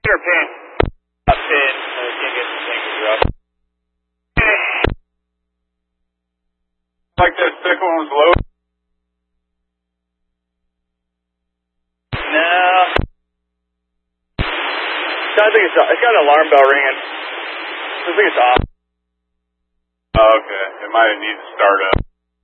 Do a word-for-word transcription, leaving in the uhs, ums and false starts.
Or pin? A pin. So we can't get the thing to drop. Like that second one was low. No. I think it's, it's got an alarm bell ringing. I think it's off. Oh, okay. It might have needed to start up.